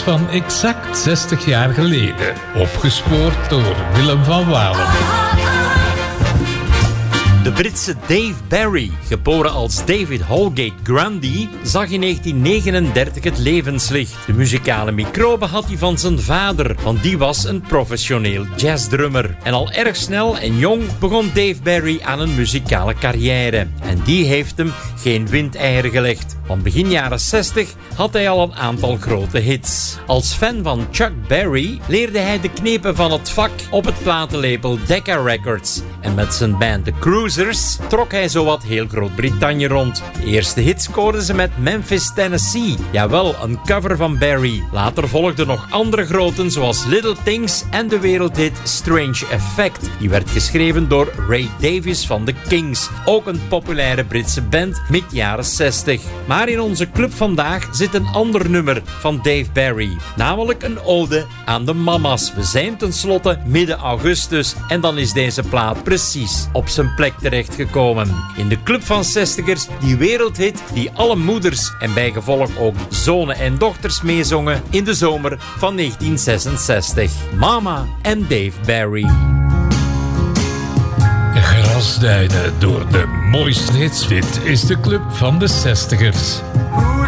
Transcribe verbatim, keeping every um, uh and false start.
van exact zestig jaar geleden. Opgespoord door Willem van Walen. De Britse Dave Barry, geboren als David Holgate Grundy, zag in negentien negenendertig het levenslicht. De muzikale microbe had hij van zijn vader, want die was een professioneel jazzdrummer. En al erg snel en jong begon Dave Barry aan een muzikale carrière. En die heeft hem geen windeieren gelegd, want begin jaren zestig had hij al een aantal grote hits. Als fan van Chuck Berry leerde hij de knepen van het vak op het platenlabel Decca Records. En met zijn band The Cruisers trok hij zowat heel Groot-Brittannië rond. De eerste hits scoorden ze met Memphis, Tennessee. Jawel, een cover van Barry. Later volgden nog andere groten zoals Little Things en de wereldhit Strange Effect. Die werd geschreven door Ray Davies van The Kings. Ook een populaire Britse band mid jaren zestig. Maar in onze club vandaag zit een ander nummer van Dave Barry. Namelijk een ode aan de mama's. We zijn tenslotte midden augustus en dan is deze plaat precies op zijn plek terechtgekomen. In de club van zestigers, die wereldhit die alle moeders en bijgevolg ook zonen en dochters meezongen in de zomer van negentien zesenzestig. Mama en Dave Barry. Grasduinen door de mooiste hits vindt is de club van de zestigers.